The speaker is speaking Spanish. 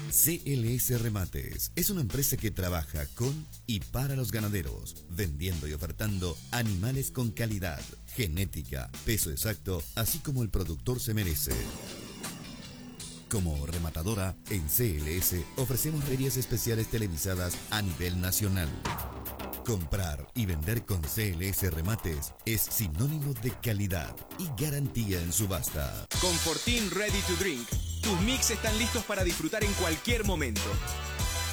CLS Remates es una empresa que trabaja con y para los ganaderos, vendiendo y ofertando animales con calidad, genética, peso exacto, así como el productor se merece. Como rematadora, en CLS ofrecemos ferias especiales televisadas a nivel nacional. Comprar y vender con CLS Remates es sinónimo de calidad y garantía en subasta. Con Fortín Ready to Drink, tus mix están listos para disfrutar en cualquier momento.